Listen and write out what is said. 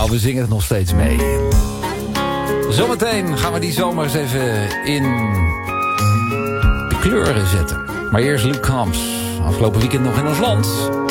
Nou, we zingen het nog steeds mee. Zometeen gaan we die zomer eens even in de kleuren zetten. Maar eerst Luke Combs. Afgelopen weekend nog in ons land.